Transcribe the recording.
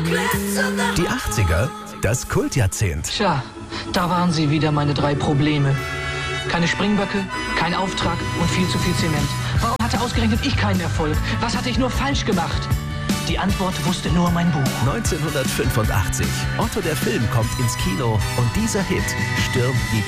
Die 80er, das Kultjahrzehnt. Tja, da waren sie wieder, meine 3 Probleme. Keine Springböcke, kein Auftrag und viel zu viel Zement. Warum hatte ausgerechnet ich keinen Erfolg? Was hatte ich nur falsch gemacht? Die Antwort wusste nur mein Buch. 1985. Otto der Film kommt ins Kino und dieser Hit, Stirb die